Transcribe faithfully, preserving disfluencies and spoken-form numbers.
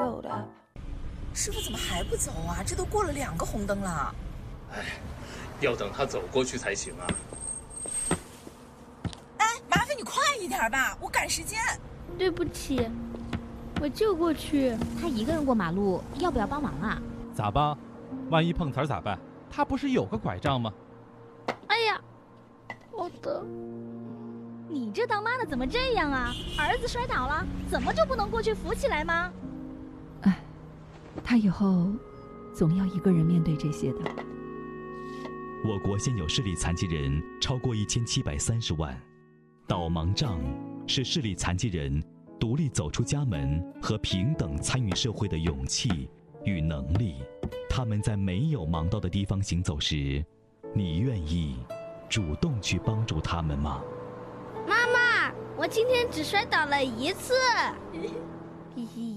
road up. 师傅怎么还不走啊？这都过了两个红灯了。 哎，要等他走过去才行啊。 哎，麻烦你快一点吧，我赶时间。 对不起，我就过去。 他一个人过马路，要不要帮忙啊？ 咋帮？万一碰瓷儿咋办？他不是有个拐杖吗？ 哎呀，好的。 你这当妈的怎么这样啊？儿子摔倒了，怎么就不能过去扶起来吗？ 哎，他以后总要一个人面对这些的。 我国现有视力残疾人超过一千七百三十万，导盲杖是视力残疾人独立走出家门和平等参与社会的勇气与能力。他们在没有盲道的地方行走时，你愿意主动去帮助他们吗？ 妈妈，我今天只摔倒了一次。嘿嘿。